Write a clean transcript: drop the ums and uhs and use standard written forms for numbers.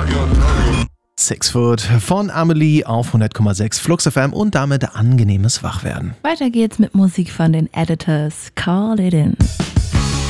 Six Foot von Amelie auf 100,6 Flux FM und damit angenehmes Wachwerden. Weiter geht's mit Musik von den Editors. Call It In.